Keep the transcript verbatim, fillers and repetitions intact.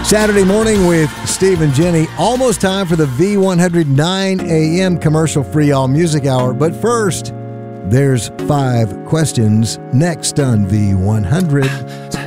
Saturday morning with Steve and Jenny. Almost time for the V one hundred nine A M commercial-free all-music hour. But first, there's five questions next on V one hundred.